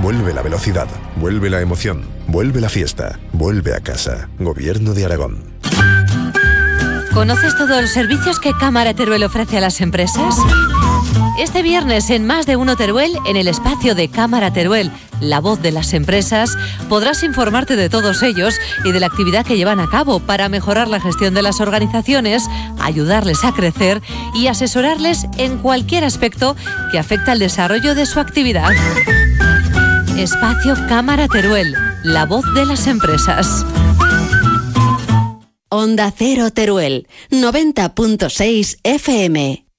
Vuelve la velocidad, vuelve la emoción, vuelve la fiesta, vuelve a casa. Gobierno de Aragón. ¿Conoces todos los servicios que Cámara Teruel ofrece a las empresas? Este viernes en Más de Uno Teruel, en el espacio de Cámara Teruel, la voz de las empresas, podrás informarte de todos ellos y de la actividad que llevan a cabo para mejorar la gestión de las organizaciones, ayudarles a crecer y asesorarles en cualquier aspecto que afecta al desarrollo de su actividad. Espacio Cámara Teruel, la voz de las empresas. Onda Cero Teruel, 90.6 FM.